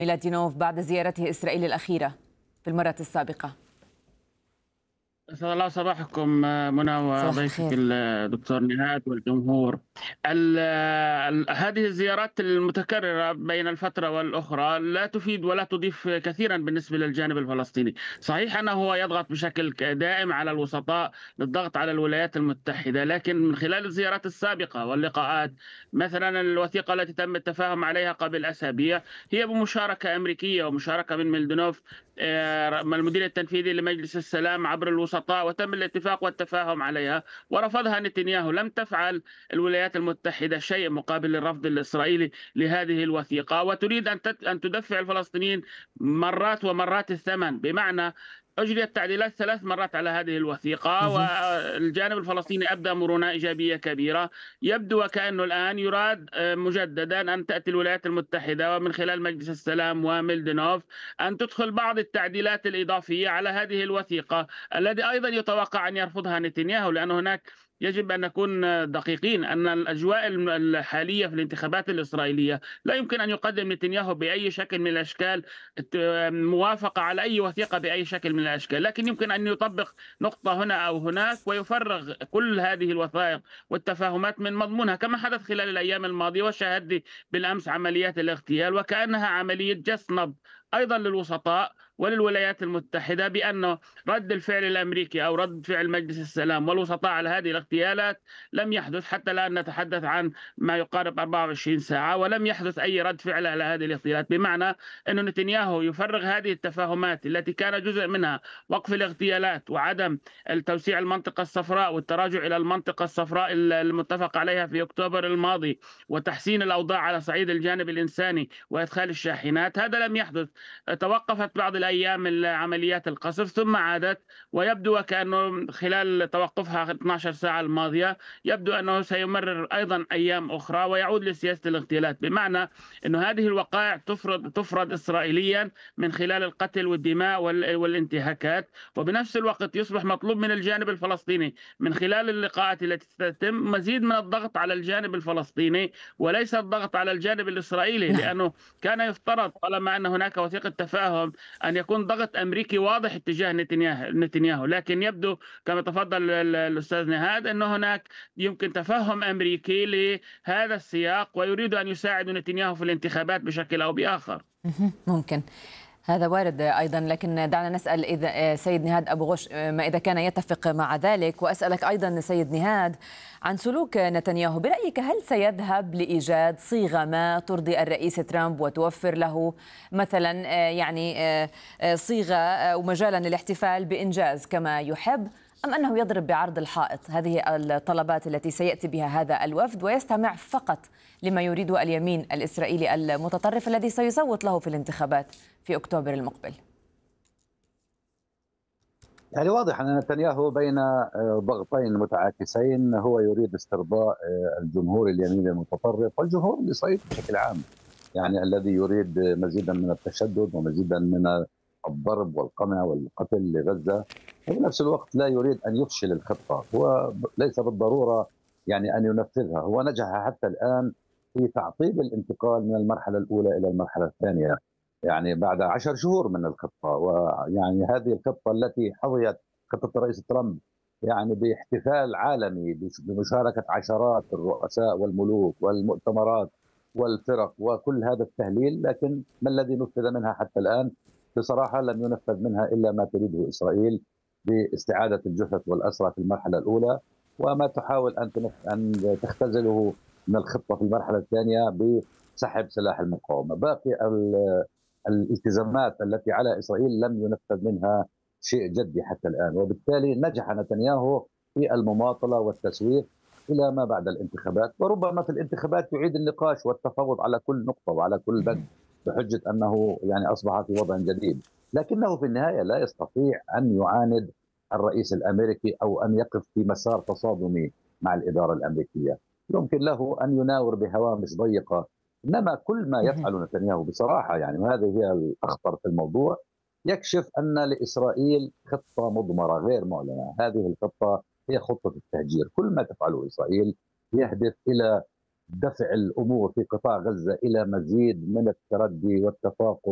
ميلادينوف بعد زيارته إسرائيل الأخيرة في المرة السابقة؟ أسعد الله صباحكم منى صباح وضيفك الخير. الدكتور نهاد والجمهور. هذه الزيارات المتكررة بين الفترة والأخرى لا تفيد ولا تضيف كثيرا بالنسبة للجانب الفلسطيني. صحيح أنه هو يضغط بشكل دائم على الوسطاء للضغط على الولايات المتحدة، لكن من خلال الزيارات السابقة واللقاءات، مثلا الوثيقة التي تم التفاهم عليها قبل أسابيع هي بمشاركة أمريكية ومشاركة من ميلدينوف المدير التنفيذي لمجلس السلام عبر الوسطاء، وتم الاتفاق والتفاهم عليها ورفضها نتنياهو. لم تفعل الولايات المتحدة شيء مقابل الرفض الإسرائيلي لهذه الوثيقة، وتريد أن تدفع الفلسطينيين مرات ومرات الثمن. بمعنى أجريت تعديلات 3 مرات على هذه الوثيقة، مهم. والجانب الفلسطيني أبدى مرونة إيجابية كبيرة. يبدو وكأنه الآن يراد مجددا أن تأتي الولايات المتحدة ومن خلال مجلس السلام وميلدينوف أن تدخل بعض التعديلات الإضافية على هذه الوثيقة، الذي أيضا يتوقع أن يرفضها نتنياهو، لأن هناك يجب أن نكون دقيقين أن الأجواء الحالية في الانتخابات الإسرائيلية لا يمكن أن يقدم نتنياهو بأي شكل من الأشكال موافقة على أي وثيقة بأي شكل من الأشكال، لكن يمكن أن يطبق نقطة هنا أو هناك ويفرغ كل هذه الوثائق والتفاهمات من مضمونها، كما حدث خلال الأيام الماضية. وشاهدت بالأمس عمليات الاغتيال وكأنها عملية جس نبض أيضا للوسطاء وللولايات المتحدة، بأنه رد الفعل الأمريكي أو رد فعل مجلس السلام والوسطاء على هذه الاغتيالات لم يحدث. حتى الآن نتحدث عن ما يقارب 24 ساعة ولم يحدث أي رد فعل على هذه الاغتيالات، بمعنى أن نتنياهو يفرغ هذه التفاهمات التي كان جزء منها وقف الاغتيالات وعدم التوسيع المنطقة الصفراء والتراجع إلى المنطقة الصفراء المتفق عليها في أكتوبر الماضي، وتحسين الأوضاع على صعيد الجانب الإنساني وإدخال الشاحنات. هذا لم يحدث. توقفت بعض الأيام عمليات القصف ثم عادت، ويبدو وكأنه خلال توقفها 12 ساعة الماضية يبدو أنه سيمرر أيضا أيام أخرى ويعود لسياسة الاغتيالات، بمعنى أن هذه الوقائع تفرض إسرائيليا من خلال القتل والدماء والانتهاكات، وبنفس الوقت يصبح مطلوب من الجانب الفلسطيني من خلال اللقاءات التي تتم مزيد من الضغط على الجانب الفلسطيني وليس الضغط على الجانب الإسرائيلي، نعم. لأنه كان يفترض طالما أن هناك وثيقة تفاهم أن يكون ضغط أمريكي واضح اتجاه نتنياهو، لكن يبدو كما تفضل الأستاذ نهاد أن هناك يمكن تفهم أمريكي لهذا السياق ويريد أن يساعد نتنياهو في الانتخابات بشكل أو بآخر. ممكن هذا وارد أيضا، لكن دعنا نسأل إذا سيد نهاد أبو غش ما إذا كان يتفق مع ذلك، وأسألك أيضا سيد نهاد عن سلوك نتنياهو. برأيك هل سيذهب لإيجاد صيغة ما ترضي الرئيس ترامب وتوفر له مثلا صيغة ومجالا للاحتفال بإنجاز كما يحب، أم أنه يضرب بعرض الحائط هذه الطلبات التي سيأتي بها هذا الوفد ويستمع فقط لما يريده اليمين الإسرائيلي المتطرف الذي سيصوت له في الانتخابات في أكتوبر المقبل؟ يعني واضح أن نتنياهو بين ضغطين متعاكسين. هو يريد استرضاء الجمهور اليمين المتطرف والجمهور الإسرائيلي بشكل عام، يعني الذي يريد مزيدا من التشدد ومزيدا من الضرب والقمع والقتل لغزة، وفي نفس الوقت لا يريد أن يفشل الخطة. هو ليس بالضرورة يعني أن ينفذها. هو نجح حتى الآن في تعطيل الانتقال من المرحلة الأولى إلى المرحلة الثانية، يعني بعد 10 شهور من الخطة. ويعني هذه الخطة التي حظيت خطة الرئيس ترامب يعني باحتفال عالمي بمشاركة عشرات الرؤساء والملوك والمؤتمرات والفرق وكل هذا التهليل، لكن ما الذي نفذ منها حتى الآن؟ بصراحة لم ينفذ منها إلا ما تريده إسرائيل باستعادة الجثث والأسرى في المرحلة الأولى، وما تحاول أن تختزله من الخطة في المرحلة الثانية بسحب سلاح المقاومة. باقي الالتزامات التي على إسرائيل لم ينفذ منها شيء جدي حتى الآن، وبالتالي نجح نتنياهو في المماطلة والتسويف إلى ما بعد الانتخابات، وربما في الانتخابات يعيد النقاش والتفاوض على كل نقطة وعلى كل بند بحجة أنه يعني أصبح في وضع جديد، لكنه في النهاية لا يستطيع أن يعاند الرئيس الأمريكي أو أن يقف في مسار تصادمي مع الإدارة الأمريكية. يمكن له أن يناور بهوامش ضيقة، إنما كل ما يفعل نتنياهو بصراحة يعني، وهذه هي الأخطر في الموضوع، يكشف أن لإسرائيل خطة مضمرة غير معلنة. هذه الخطة هي خطة التهجير. كل ما تفعله إسرائيل يهدف إلى دفع الأمور في قطاع غزة إلى مزيد من التردي والتفاقم